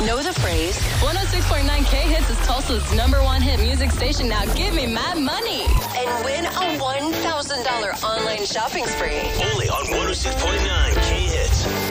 know the phrase. 106.9 K-Hits is Tulsa's #1 hit music station. Now give me mad money. And win a $1,000 online shopping spree. Only on 106.9 K-Hits.